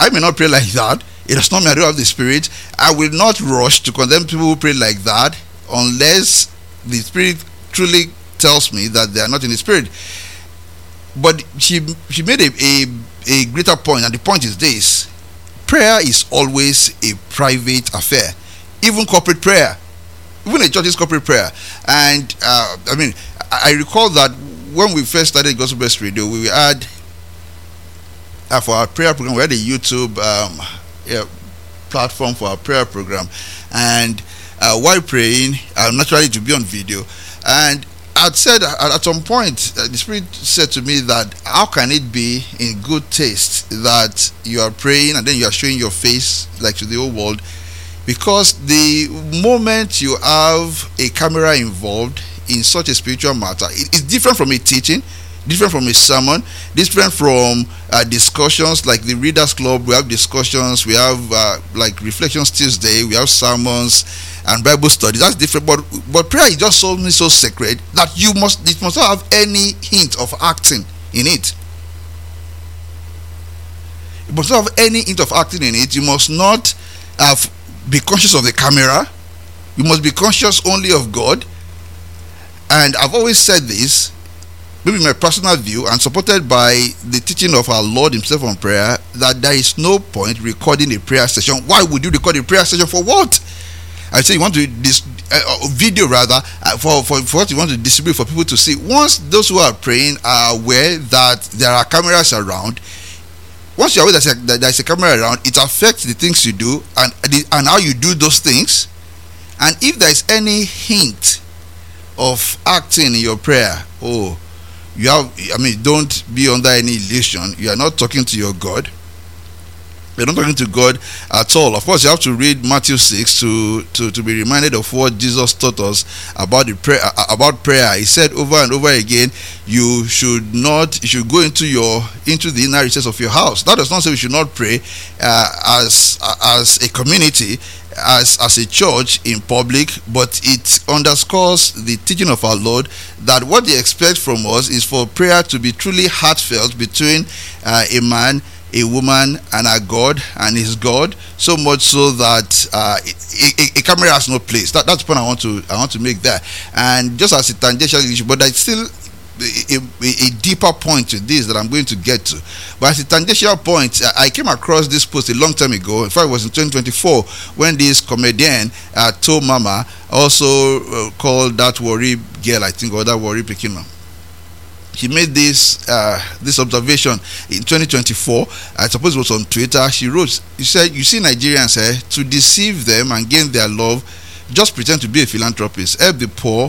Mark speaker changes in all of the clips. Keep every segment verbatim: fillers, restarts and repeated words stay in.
Speaker 1: I may not pray like that. It does not mean I don't have the Spirit. I will not rush to condemn people who pray like that unless the Spirit truly tells me that they are not in the Spirit. But she she made a, a, a greater point, and the point is this: prayer is always a private affair, even corporate prayer, even a church's corporate prayer. And uh, I mean, I, I recall that when we first started Gospel Best Radio, we had uh, for our prayer program, we had a YouTube um, yeah, platform for our prayer program, and uh, while praying, uh, naturally to be on video, and I'd said at some point, uh, the Spirit said to me that how can it be in good taste that you are praying and then you are showing your face like to the whole world? Because the moment you have a camera involved in such a spiritual matter, it is different from a teaching, different from a sermon, different from uh, discussions like the Readers Club. We have discussions, we have uh, like Reflections Tuesday, we have sermons and Bible studies. That's different. But but prayer is just so so sacred that you must it must not have any hint of acting in it. You must not have any hint of acting in it. You must not have be conscious of the camera. You must be conscious only of God. And I've always said this, maybe my personal view, and supported by the teaching of our Lord Himself on prayer, that there is no point recording a prayer session. Why would you record a prayer session? For what? I say you want to dis- uh, video rather uh, for, for for what you want to distribute for people to see. Once those who are praying are aware that there are cameras around, once you are aware that there is a camera around, it affects the things you do and the, and how you do those things. And if there is any hint of acting in your prayer, oh, you have, I mean, don't be under any illusion. You are not talking to your God. You're not talking to God at all. Of course, you have to read Matthew six to, to, to be reminded of what Jesus taught us about the prayer. About prayer, He said over and over again, you should not, you should go into your into the inner recess of your house. That does not say we should not pray uh, as as a community, as as a church in public, but it underscores the teaching of our Lord that what He expects from us is for prayer to be truly heartfelt between uh, a man, a woman, and a God and His God, so much so that uh, a, a, a camera has no place. That, that's the point I want to I want to make there. And just as a tangential issue, but it's still a, a, a deeper point to this that I'm going to get to. But as a tangential point, I came across this post a long time ago. In fact, it was in twenty twenty-four when this comedian uh, To Mama, also uh, called That Worry Girl, I think, or That Worry Pekino, he made this uh, this observation in twenty twenty-four. I suppose it was on Twitter. She wrote, he said, you see Nigerians, eh, to deceive them and gain their love, just pretend to be a philanthropist. Help the poor,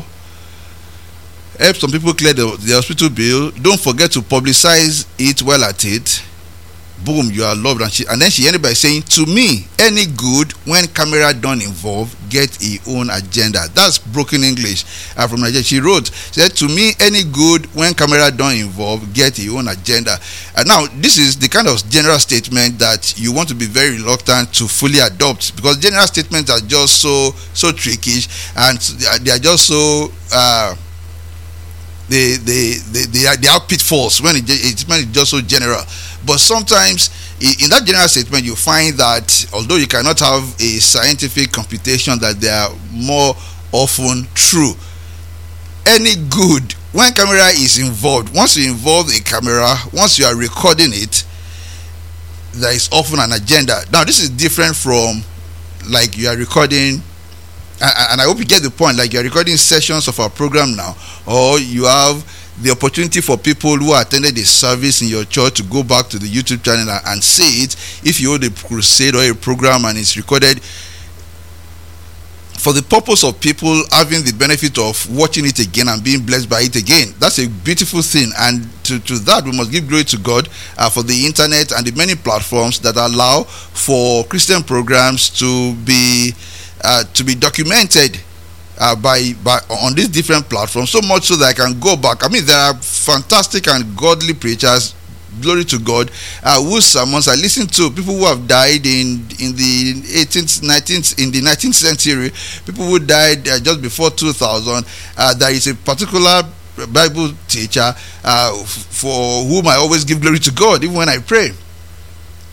Speaker 1: help some people clear the, the hospital bill. Don't forget to publicize it well at it. Boom, you are loved. And, she, and then she ended by saying, to me, any good when camera don't involve, get a own agenda. That's broken English uh, from Nigeria. She wrote, she said, to me, any good when camera don't involve, get a own agenda. And now, this is the kind of general statement that you want to be very reluctant to fully adopt, because general statements are just so, so tricky, and they are just so... Uh, They, they, they, they, are, they are pitfalls when it, it's just so general. But sometimes in that general statement you find that although you cannot have a scientific computation, that they are more often true. Any good when camera is involved, once you involve a camera, once you are recording it, there is often an agenda. Now this is different from like you are recording, and I hope you get the point, like you're recording sessions of our program now, or you have the opportunity for people who attended a service in your church to go back to the YouTube channel and see it. If you hold a crusade or a program and it's recorded for the purpose of people having the benefit of watching it again and being blessed by it again, that's a beautiful thing. And to, to that we must give glory to God uh, for the internet and the many platforms that allow for Christian programs to be Uh, to be documented uh, by by on these different platforms, so much so that I can go back. I mean, there are fantastic and godly preachers, glory to God, uh, whose sermons I listen to. People who have died in in the eighteenth, nineteenth, in the nineteenth century. People who died uh, just before two thousand. Uh, there is a particular Bible teacher uh, for whom I always give glory to God, even when I pray.